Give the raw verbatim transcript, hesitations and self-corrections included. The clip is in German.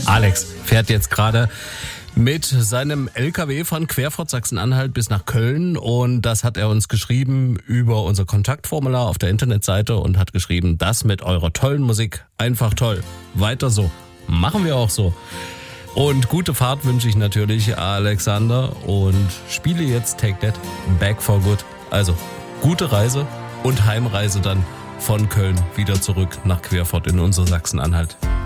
Alex fährt jetzt gerade mit seinem L K W von Querfurt Sachsen-Anhalt bis nach Köln und das hat er uns geschrieben über unser Kontaktformular auf der Internetseite und hat geschrieben, das mit eurer tollen Musik, einfach toll. Weiter so. Machen wir auch so. Und gute Fahrt wünsche ich natürlich Alexander und spiele jetzt Take That Back for Good. Also gute Reise und Heimreise dann von Köln wieder zurück nach Querfurt in unser Sachsen-Anhalt.